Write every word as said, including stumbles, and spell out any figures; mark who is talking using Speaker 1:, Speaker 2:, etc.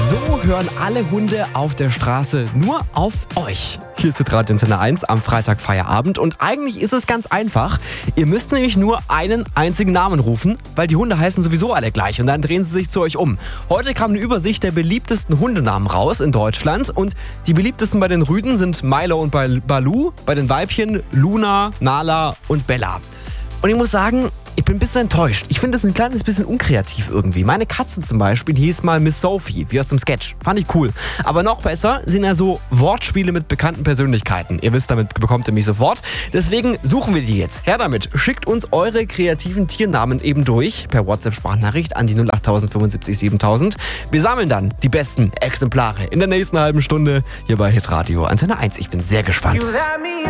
Speaker 1: So hören alle Hunde auf der Straße nur auf euch. Hier ist Radio Antenne eins am Freitag Feierabend und eigentlich ist es ganz einfach. Ihr müsst nämlich nur einen einzigen Namen rufen, weil die Hunde heißen sowieso alle gleich und dann drehen sie sich zu euch um. Heute kam eine Übersicht der beliebtesten Hundenamen raus in Deutschland und die beliebtesten bei den Rüden sind Milo und Baloo, bei den Weibchen Luna, Nala und Bella. Und ich muss sagen, ich bin ein bisschen enttäuscht. Ich finde es ein kleines bisschen unkreativ irgendwie. Meine Katze zum Beispiel hieß mal Miss Sophie, wie aus dem Sketch. Fand ich cool. Aber noch besser sind ja so Wortspiele mit bekannten Persönlichkeiten. Ihr wisst, damit bekommt ihr mich sofort. Deswegen suchen wir die jetzt. Her damit. Schickt uns eure kreativen Tiernamen eben durch per WhatsApp-Sprachnachricht an die null acht null null fünfundsiebzig siebentausend. Wir sammeln dann die besten Exemplare in der nächsten halben Stunde hier bei Hitradio Antenne eins. Ich bin sehr gespannt.